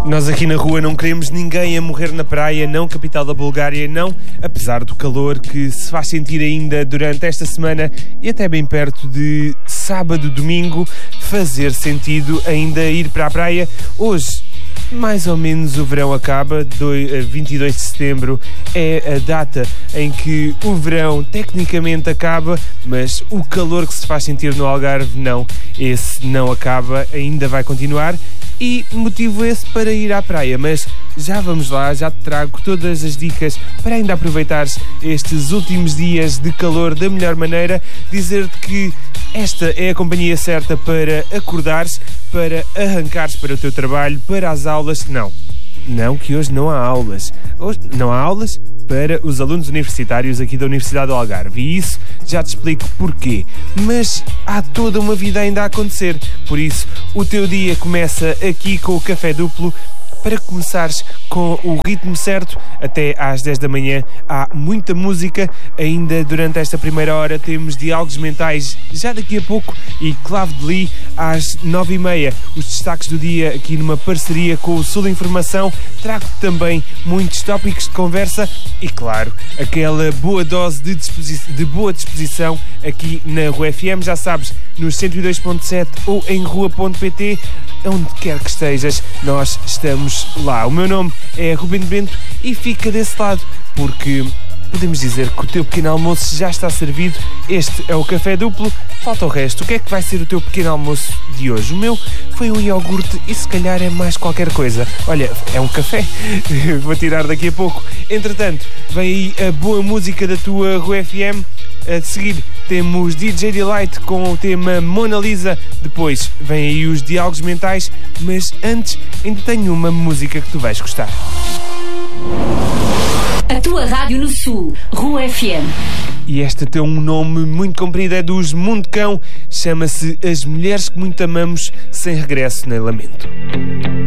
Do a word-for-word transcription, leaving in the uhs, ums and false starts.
Nós aqui na rua não queremos ninguém a morrer na praia, não capital da Bulgária, não, apesar do calor que se faz sentir ainda durante esta semana e até bem perto de sábado, domingo, fazer sentido ainda ir para a praia. Hoje, mais ou menos, o verão acaba, vinte e dois de setembro é a data em que o verão tecnicamente acaba, mas o calor que se faz sentir no Algarve não, esse não acaba, ainda vai continuar. E motivo esse para ir à praia, mas já vamos lá, já te trago todas as dicas para ainda aproveitares estes últimos dias de calor da melhor maneira. Dizer-te que esta é a companhia certa para acordares, para arrancares para o teu trabalho, para as aulas. Não, não que hoje não há aulas. Hoje não há aulas para os alunos universitários aqui da Universidade do Algarve. E isso já te explico porquê. Mas há toda uma vida ainda a acontecer. Por isso, o teu dia começa aqui com o Café Duplo. Para começares com o ritmo certo, até às dez da manhã há muita música. Ainda durante esta primeira hora temos Diálogos Mentais, já daqui a pouco, e Clave de Lee às nove e meia. Os destaques do dia aqui numa parceria com o Sul Informação. Trago-te também muitos tópicos de conversa e, claro, aquela boa dose de, disposi- de boa disposição aqui na Rua F M. Já sabes, nos cento e dois ponto sete ou em rua ponto pt. Onde quer que estejas, nós estamos lá. O meu nome é Ruben Bento e fica desse lado, porque podemos dizer que o teu pequeno almoço já está servido. Este é o Café Duplo. Falta o resto. O que é que vai ser o teu pequeno almoço de hoje? O meu foi um iogurte e se calhar é mais qualquer coisa. Olha, é um café. Vou tirar daqui a pouco. Entretanto, vem aí a boa música da tua Rua F M. A seguir temos D J Delight com o tema Mona Lisa. Depois vem aí os Diálogos Mentais. Mas antes ainda tenho uma música que tu vais gostar. A tua rádio no Sul, Rua F M. E esta tem um nome muito comprido, é dos Mundo Cão. Chama-se As Mulheres que Muito Amamos, Sem Regresso nem Lamento.